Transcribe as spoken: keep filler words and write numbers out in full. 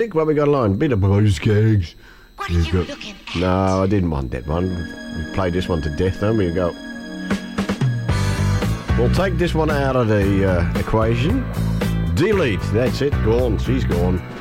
What we got along? Bit of boys gigs. What are you looking at? No, I didn't want that one. We played this one to death, then we go. We'll take this one out of the uh, equation. Delete. That's it. Gone. She's gone.